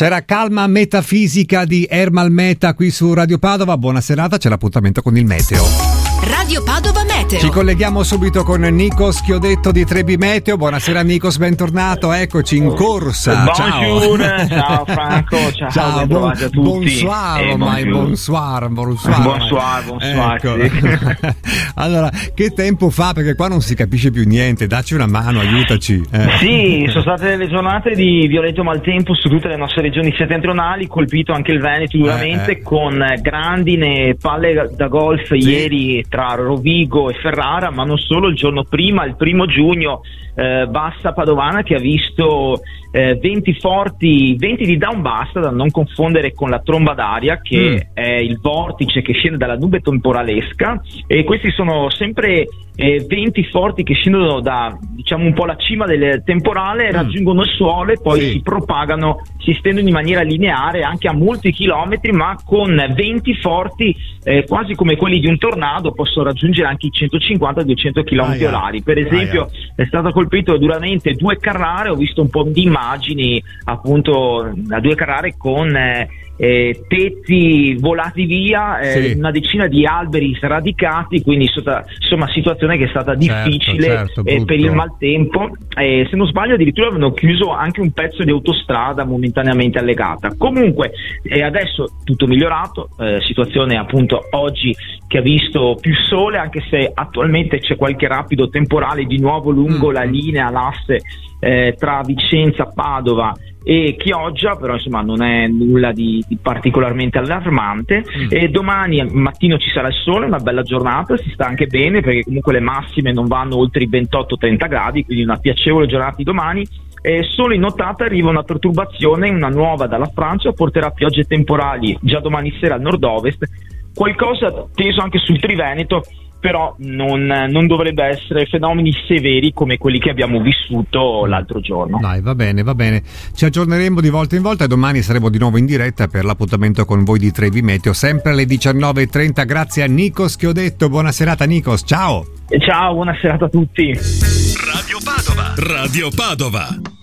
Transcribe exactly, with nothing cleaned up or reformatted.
C'era Calma Metafisica di Ermal Meta qui su Radio Padova. Buona serata, c'è l'appuntamento con il meteo. Radio Padova Meteo. Ci colleghiamo subito con Nikos Chiodetto di Trebi Meteo. Buonasera Nikos, bentornato, eccoci in corsa. Bonjour, ciao, ciao Franco, ciao, ciao, bon, a tutti. Bonsoir, eh, ormai, bonsoir, bonsoir. Bonsoir, bonsoir. Ecco. Sì. Allora, che tempo fa? Perché qua non si capisce più niente, dacci una mano, aiutaci. Eh. Sì, sono state delle giornate di violento maltempo su tutte le nostre regioni settentrionali, colpito anche il Veneto duramente, eh, eh. con grandine, palle da golf sì. ieri tra Rovigo e Ferrara, ma non solo. Il giorno prima, il primo giugno, eh, Bassa Padovana, che ha visto eh, venti forti, venti di down bassa, da non confondere con la tromba d'aria, che mm. è il vortice che scende dalla nube temporalesca, e questi sono sempre eh, venti forti che scendono da, diciamo, un po' la cima del temporale, mm. raggiungono il suolo e poi sì. si propagano, si stendono in maniera lineare anche a molti chilometri, ma con venti forti eh, quasi come quelli di un tornado, possono raggiungere anche i centocinquanta duecento chilometri orari. Per esempio, è stato colpito duramente due Carrare, ho visto un po' di immagini appunto a due Carrare con eh, eh, tetti volati via, eh, sì. una decina di alberi sradicati, quindi sotto, insomma situazione che è stata difficile, certo, certo, eh, per il maltempo. Eh, se non sbaglio addirittura avevano chiuso anche un pezzo di autostrada momentaneamente allegata. Comunque eh, adesso tutto migliorato, eh, situazione appunto oggi che ha visto più sole, anche se attualmente c'è qualche rapido temporale di nuovo lungo mm. la linea, l'asse eh, tra Vicenza, Padova e Chioggia, però insomma non è nulla di, di particolarmente allarmante. mm. E domani mattino ci sarà il sole, una bella giornata, si sta anche bene perché comunque le massime non vanno oltre i ventotto trenta gradi, quindi una piacevole giornata di domani. E solo in nottata arriva una perturbazione, una nuova dalla Francia, porterà piogge temporali già domani sera al nord-ovest, qualcosa teso anche sul Triveneto, però non, non dovrebbe essere fenomeni severi come quelli che abbiamo vissuto l'altro giorno. Dai, va bene, va bene. Ci aggiorneremo di volta in volta e domani saremo di nuovo in diretta per l'appuntamento con voi di Trebi Meteo, sempre alle diciannove e trenta. Grazie a Nikos Chiodetto. Buona serata Nikos, ciao. E ciao, buona serata a tutti. Radio Padova. Radio Padova.